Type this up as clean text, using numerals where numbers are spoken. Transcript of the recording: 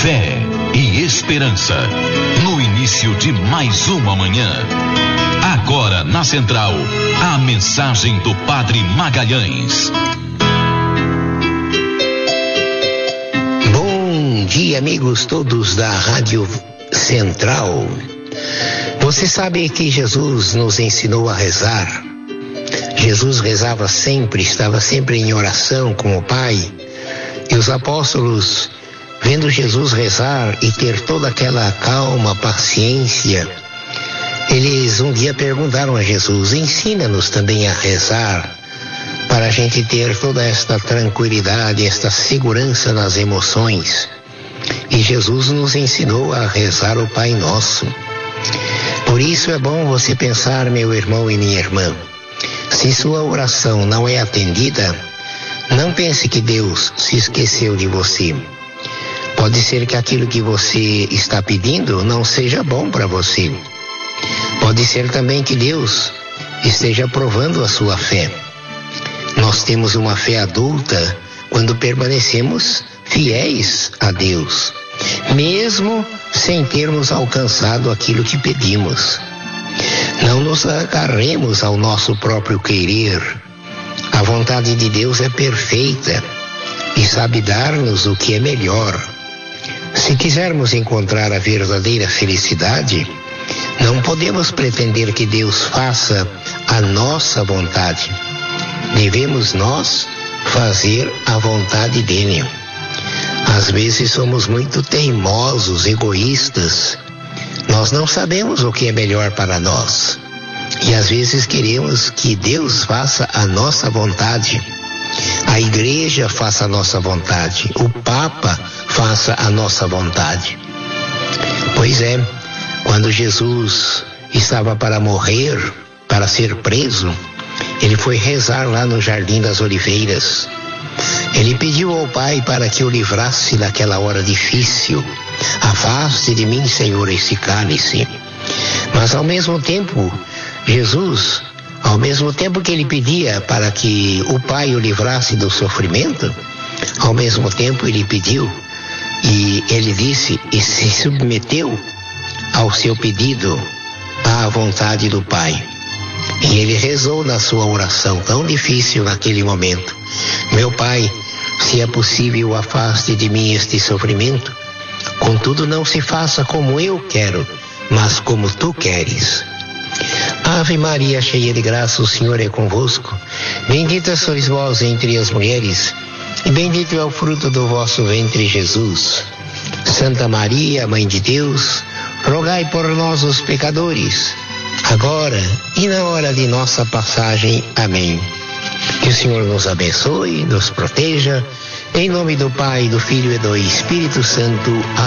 Fé e esperança, no início de mais uma manhã. Agora na Central, a mensagem do Padre Magalhães. Bom dia, amigos todos da Rádio Central. Você sabe que Jesus nos ensinou a rezar. Jesus rezava sempre, estava sempre em oração com o Pai. E os apóstolos, vendo Jesus rezar e ter toda aquela calma, paciência, eles um dia perguntaram a Jesus: ensina-nos também a rezar, para a gente ter toda esta tranquilidade, esta segurança nas emoções. E Jesus nos ensinou a rezar o Pai Nosso. Por isso é bom você pensar, meu irmão e minha irmã, se sua oração não é atendida, não pense que Deus se esqueceu de você. Pode ser que aquilo que você está pedindo não seja bom para você. Pode ser também que Deus esteja provando a sua fé. Nós temos uma fé adulta quando permanecemos fiéis a Deus, mesmo sem termos alcançado aquilo que pedimos. Não nos agarremos ao nosso próprio querer. A vontade de Deus é perfeita e sabe dar-nos o que é melhor. Se quisermos encontrar a verdadeira felicidade, não podemos pretender que Deus faça a nossa vontade. Devemos nós fazer a vontade dele. Às vezes somos muito teimosos, egoístas. Nós não sabemos o que é melhor para nós. E às vezes queremos que Deus faça a nossa vontade. A igreja faça a nossa vontade. O Papa faça a nossa vontade. Pois é, quando Jesus estava para morrer, para ser preso, ele foi rezar lá no Jardim das Oliveiras. Ele pediu ao Pai para que o livrasse daquela hora difícil. Afaste de mim, Senhor, esse cálice. Mas ao mesmo tempo, Jesus, ao mesmo tempo que ele pedia para que o Pai o livrasse do sofrimento, ao mesmo tempo ele pediu e ele disse e se submeteu ao seu pedido, à vontade do Pai. E ele rezou na sua oração tão difícil naquele momento: meu Pai, se é possível, afaste de mim este sofrimento. Contudo, não se faça como eu quero, mas como tu queres. Ave Maria, cheia de graça, o Senhor é convosco. Bendita sois vós entre as mulheres, e bendito é o fruto do vosso ventre, Jesus. Santa Maria, Mãe de Deus, rogai por nós, os pecadores, agora e na hora de nossa passagem. Amém. Que o Senhor nos abençoe, nos proteja, em nome do Pai, do Filho e do Espírito Santo.